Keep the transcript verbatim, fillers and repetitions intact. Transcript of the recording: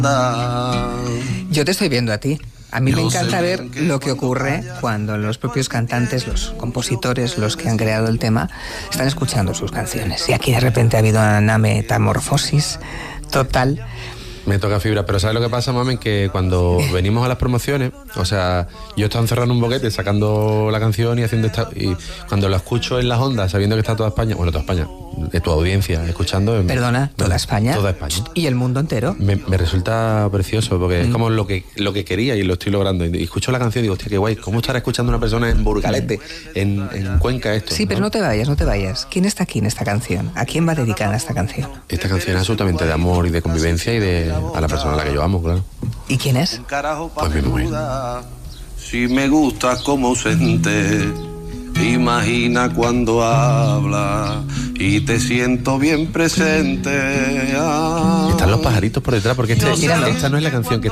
Yo te estoy viendo a ti. A mí me encanta ver lo que ocurre cuando los propios cantantes, los compositores, los que han creado el tema, están escuchando sus canciones. Y aquí de repente ha habido una metamorfosis total. Me toca fibra, pero ¿sabes lo que pasa, mami? Que cuando venimos a las promociones, o sea, yo estoy encerrado en un boquete sacando la canción y haciendo esta, y cuando la escucho en las ondas, sabiendo que está toda España, bueno, toda España, de tu audiencia, escuchando. Perdona, toda España. Toda España. Y el mundo entero. Me, me resulta precioso, porque mm. es como lo que, lo que quería y lo estoy logrando. Y escucho la canción y digo, hostia, qué guay, ¿cómo estará escuchando una persona en Burgalete, en, en Cuenca esto? Sí, ¿no? Pero no te vayas, no te vayas. ¿Quién está aquí en esta canción? ¿A quién va dedicada esta canción? Esta canción es absolutamente de amor y de convivencia y de a la persona a la que yo amo, claro. ¿Y quién es? Pues mi mujer. Si me gusta como ausente, imagina cuando habla y te siento bien presente. Ah. Están los pajaritos por detrás, porque este, no, esta no es la canción que